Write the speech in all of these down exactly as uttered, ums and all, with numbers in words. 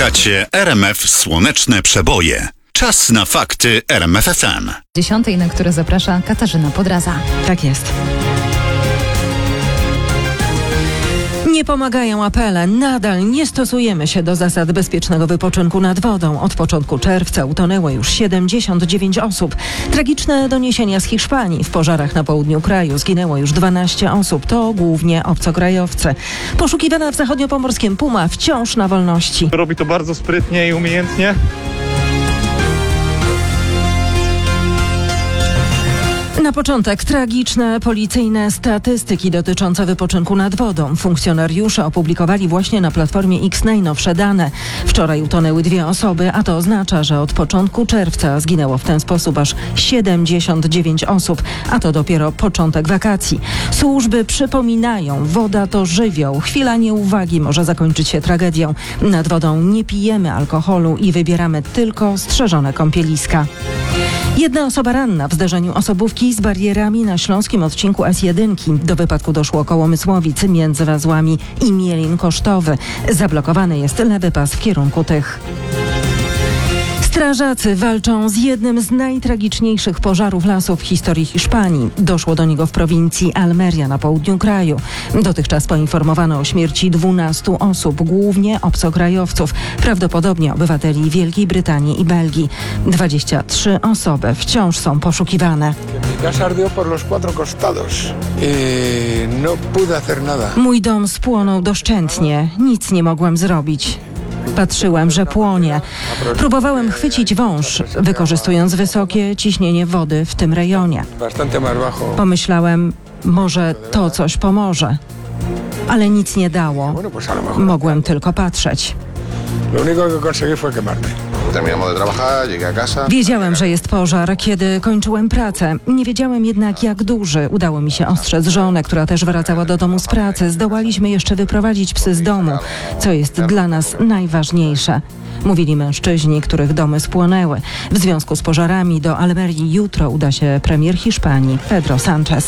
Słuchacie R M F Słoneczne Przeboje. Czas na fakty R M F F M. Dziesiątej, na które zaprasza Katarzyna Podraza. Tak jest. Nie pomagają apele. Nadal nie stosujemy się do zasad bezpiecznego wypoczynku nad wodą. Od początku czerwca utonęło już siedemdziesiąt dziewięć osób. Tragiczne doniesienia z Hiszpanii. W pożarach na południu kraju zginęło już dwanaście osób. To głównie obcokrajowcy. Poszukiwana w zachodniopomorskim Puma wciąż na wolności. Robi to bardzo sprytnie i umiejętnie. Na początek tragiczne policyjne statystyki dotyczące wypoczynku nad wodą. Funkcjonariusze opublikowali właśnie na platformie X najnowsze dane. Wczoraj utonęły dwie osoby, a to oznacza, że od początku czerwca zginęło w ten sposób aż siedemdziesiąt dziewięć osób, a to dopiero początek wakacji. Służby przypominają, woda to żywioł. Chwila nieuwagi może zakończyć się tragedią. Nad wodą nie pijemy alkoholu i wybieramy tylko strzeżone kąpieliska. Jedna osoba ranna w zderzeniu osobówki z barierami na śląskim odcinku S jeden. Do wypadku doszło koło Mysłowic między Wazłami i Mielin Kosztowy. Zablokowany jest lewy pas w kierunku tych. Strażacy walczą z jednym z najtragiczniejszych pożarów lasów w historii Hiszpanii. Doszło do niego w prowincji Almeria na południu kraju. Dotychczas poinformowano o śmierci dwunastu osób, głównie obcokrajowców, prawdopodobnie obywateli Wielkiej Brytanii i Belgii. dwadzieścia trzy osoby wciąż są poszukiwane. Mój dom spłonął doszczętnie. Nic nie mogłem zrobić. Patrzyłem, że płonie. Próbowałem chwycić wąż, wykorzystując wysokie ciśnienie wody w tym rejonie. Pomyślałem, może to coś pomoże. Ale nic nie dało. Mogłem tylko patrzeć. Wiedziałem, że jest pożar, kiedy kończyłem pracę. Nie wiedziałem jednak, jak duży. Udało mi się ostrzec żonę, która też wracała do domu z pracy. Zdołaliśmy jeszcze wyprowadzić psy z domu, co jest dla nas najważniejsze. Mówili mężczyźni, których domy spłonęły. W związku z pożarami do Almerii jutro uda się premier Hiszpanii Pedro Sánchez.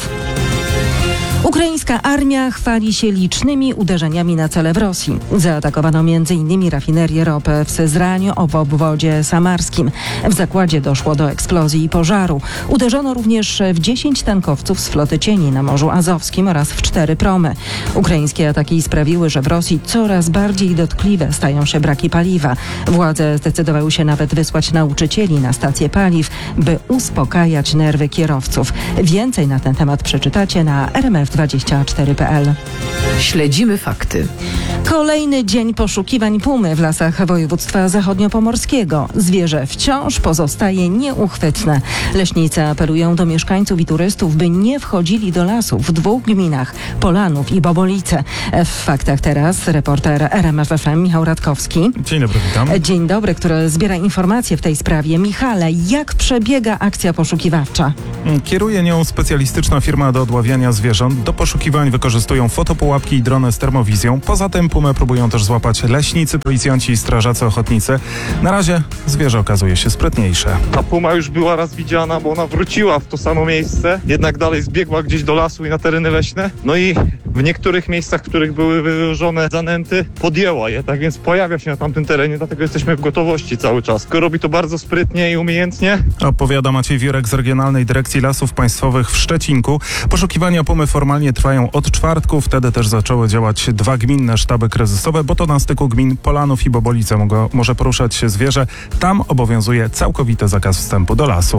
Ukraińska armia chwali się licznymi uderzeniami na cele w Rosji. Zaatakowano m in rafinerię ropy w Syzraniu w obwodzie samarskim. W zakładzie doszło do eksplozji i pożaru. Uderzono również w dziesięć tankowców z floty cieni na Morzu Azowskim oraz w cztery promy. Ukraińskie ataki sprawiły, że w Rosji coraz bardziej dotkliwe stają się braki paliwa. Władze zdecydowały się nawet wysłać nauczycieli na stacje paliw, by uspokajać nerwy kierowców. Więcej na ten temat przeczytacie na R M F dwadzieścia cztery kropka p l. Śledzimy fakty. Kolejny dzień poszukiwań pumy w lasach województwa zachodniopomorskiego. Zwierzę wciąż pozostaje nieuchwytne. Leśnicy apelują do mieszkańców i turystów, by nie wchodzili do lasów w dwóch gminach, Polanów i Bobolice. W faktach teraz reporter R M F F M Michał Radkowski. Dzień dobry, witam. Dzień dobry, który zbiera informacje w tej sprawie. Michale, jak przebiega akcja poszukiwawcza? Kieruje nią specjalistyczna firma do odławiania zwierząt. Do poszukiwań wykorzystują fotopułapki i drony z termowizją. Poza tym pumę próbują też złapać leśnicy, policjanci i strażacy ochotnicy. Na razie zwierzę okazuje się sprytniejsze. Ta puma już była raz widziana, bo ona wróciła w to samo miejsce, jednak dalej zbiegła gdzieś do lasu i na tereny leśne. No i w niektórych miejscach, w których były wyłożone zanęty, podjęła je, tak więc pojawia się na tamtym terenie, dlatego jesteśmy w gotowości cały czas. Robi to bardzo sprytnie i umiejętnie. Opowiada Maciej Wiórek z Regionalnej Dyrekcji Lasów Państwowych w Szczecinku. Poszukiwania pumy formalnie trwają od czwartku, wtedy też zaczęły działać dwa gminne sztaby kryzysowe, bo to na styku gmin Polanów i Bobolice mogło, może poruszać się zwierzę. Tam obowiązuje całkowity zakaz wstępu do lasu.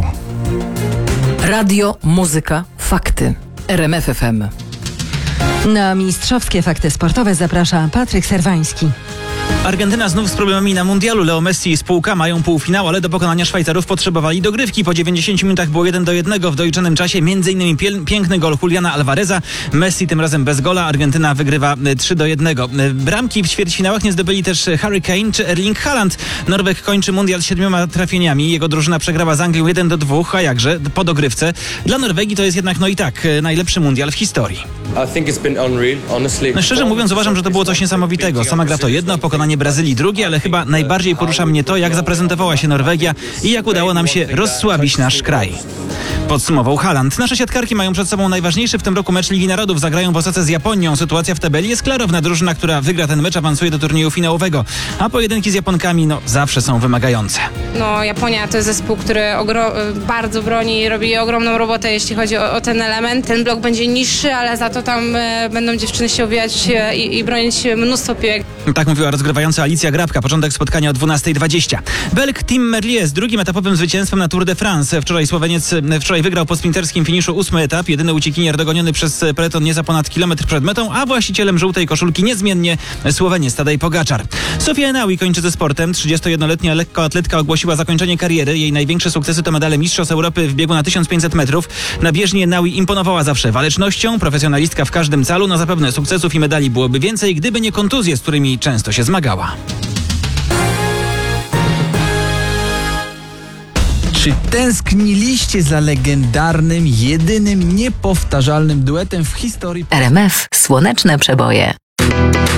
Radio, muzyka, fakty. R M F F M. Na mistrzowskie fakty sportowe zaprasza Patryk Serwański. Argentyna znów z problemami na mundialu. Leo Messi i spółka mają półfinał, ale do pokonania Szwajcarów potrzebowali dogrywki. Po dziewięćdziesięciu minutach było jeden do jednego w doliczonym czasie. Między innymi pię- piękny gol Juliana Alvareza. Messi tym razem bez gola. Argentyna wygrywa trzy do jednego. Bramki w ćwierćfinałach nie zdobyli też Harry Kane czy Erling Haaland. Norweg kończy mundial z siedmioma trafieniami. Jego drużyna przegrała z Anglią jeden do dwóch, a jakże po dogrywce. Dla Norwegii to jest jednak no i tak najlepszy mundial w historii. I think it's been unreal, honestly. No, szczerze mówiąc uważam, że to było coś niesamowitego. Sama gra to jedno, pokonanie pokonanie Brazylii drugie, ale chyba najbardziej porusza mnie to, jak zaprezentowała się Norwegia i jak udało nam się rozsłabić nasz kraj. Podsumował Haaland. Nasze siatkarki mają przed sobą najważniejszy w tym roku mecz Ligi Narodów. Zagrają w Osace z Japonią. Sytuacja w tabeli jest klarowna. Drużyna, która wygra ten mecz, awansuje do turnieju finałowego. A pojedynki z Japonkami, no, zawsze są wymagające. No, Japonia to jest zespół, który ogro- bardzo broni i robi ogromną robotę, jeśli chodzi o, o ten element. Ten blok będzie niższy, ale za to tam e, będą dziewczyny się uwijać e, i, i bronić mnóstwo piłek. Tak mówiła rozgrywająca Alicja Grabka. Początek spotkania o dwunasta dwadzieścia. Belg Tim Merlier z drugim etapowym zwycięstwem na Tour de France. Wczoraj Słoweniec wczoraj wygrał po sprinterskim finiszu ósmy etap. Jedyny uciekinier dogoniony przez peleton nie za ponad kilometr przed metą, a właścicielem żółtej koszulki niezmiennie Słoweniec Tadej Pogaczar. Sofia Enaui kończy ze sportem. trzydziestojednoletnia lekkoatletka ogłosiła zakończenie kariery. Jej największe sukcesy to medale Mistrzostw Europy w biegu na tysiąc pięćset metrów. Na bieżni Enaui imponowała zawsze walecznością. Profesjonalistka w każdym calu. No zapewne sukcesów i medali byłoby więcej, gdyby nie kontuzje, z którymi często się zmagała. Czy tęskniliście za legendarnym, jedynym, niepowtarzalnym duetem w historii? R M F Słoneczne przeboje.